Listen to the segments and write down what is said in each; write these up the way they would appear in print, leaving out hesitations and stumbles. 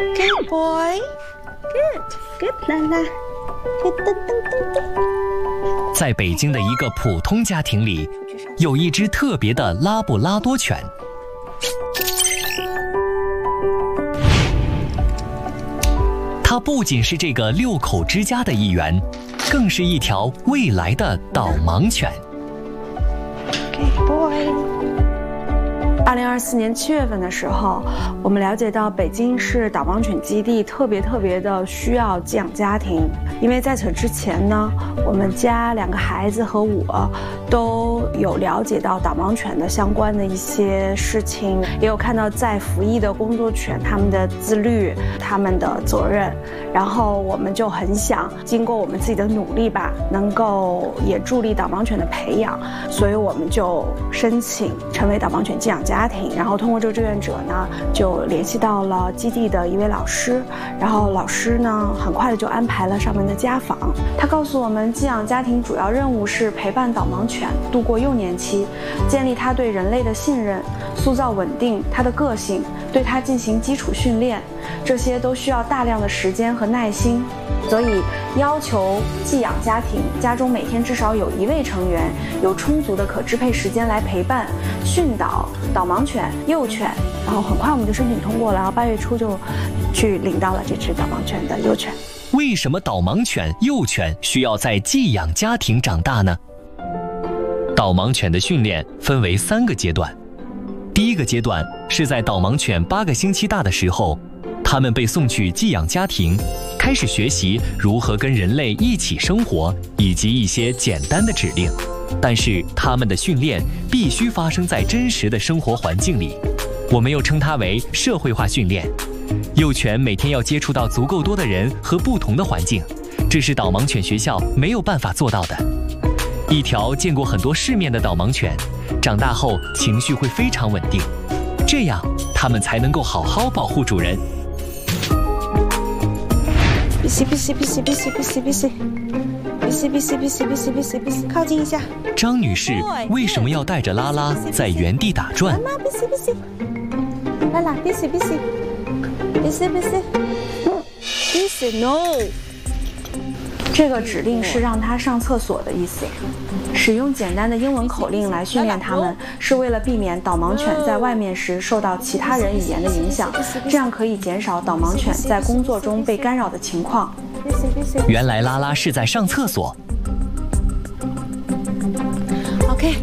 Good boy. Good,啦啦。 在北京的一个普通家庭里，有一只特别的拉布拉多犬。它不仅是这个6口之家的一员，更是一条未来的导盲犬。 Good boy. 2024年7月份的时候，我们了解到北京市导盲犬基地特别的需要寄养家庭，因为在此之前呢，我们家2个孩子和我都有了解到导盲犬的相关的一些事情，也有看到在服役的工作犬他们的自律、他们的责任，然后我们就很想经过我们自己的努力吧，能够也助力导盲犬的培养，所以我们就申请成为导盲犬寄养家庭，然后通过这个志愿者呢，就联系到了基地的一位老师，然后老师呢很快的就安排了上门的家访。他告诉我们，寄养家庭主要任务是陪伴导盲犬度过幼年期，建立它对人类的信任，塑造稳定它的个性，对它进行基础训练，这些都需要大量的时间和耐心。所以要求寄养家庭家中每天至少有1位成员有充足的可支配时间来陪伴、训导导盲犬、幼犬，然后很快我们就申请通过了，然后8月初就去领到了这只导盲犬的幼犬。 为什么导盲犬、幼犬需要在寄养家庭长大呢？导盲犬的训练分为3个阶段。第一个阶段是在导盲犬8个星期大的时候，它们被送去寄养家庭，开始学习如何跟人类一起生活，以及一些简单的指令。但是它们的训练必须发生在真实的生活环境里，我们又称它为社会化训练。幼犬每天要接触到足够多的人和不同的环境，这是导盲犬学校没有办法做到的。一条见过很多世面的导盲犬，长大后情绪会非常稳定，这样它们才能够好好保护主人。 靠近一下。 张女士为什么要带着拉拉在原地打转？ 拉拉，no。 这个指令是让它上厕所的意思。使用简单的英文口令来训练它们，是为了避免导盲犬在外面时受到其他人语言的影响，这样可以减少导盲犬在工作中被干扰的情况。 原来拉拉是在上厕所。 OK，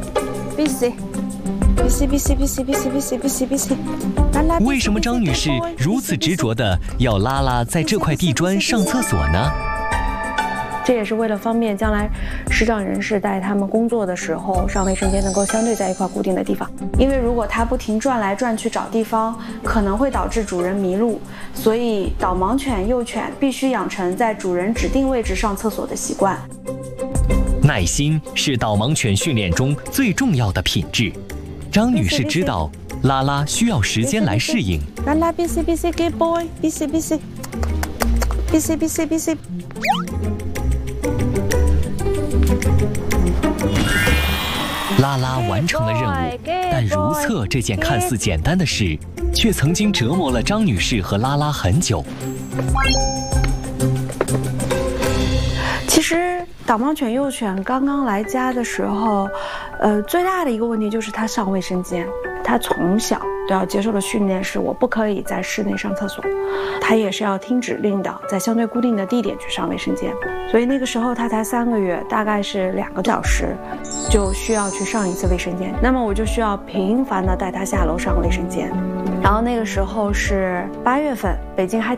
为什么张女士如此执着地要拉拉在这块地砖上厕所呢？ 这也是为了方便将来视障人士带他们工作的时候上卫生间能够相对在一块固定的地方，因为如果它不停转来转去找地方，可能会导致主人迷路，所以导盲犬、幼犬必须养成在主人指定位置上厕所的习惯。 耐心是导盲犬训练中最重要的品质。张女士知道拉拉需要时间来适应。 拉拉 BC good boy BC。 拉拉完成了任务，但如厕这件看似简单的事，却曾经折磨了张女士和拉拉很久。 其实导盲犬、幼犬刚刚来家的时候，最大的一个问题就是它上卫生间。它从小都要接受的训练是，我不可以在室内上厕所，它也是要听指令的，在相对固定的地点去上卫生间。所以那个时候它才3个月，大概是2个小时就需要去上1次卫生间。那么我就需要频繁的带它下楼上卫生间。然后那个时候是8月份，北京还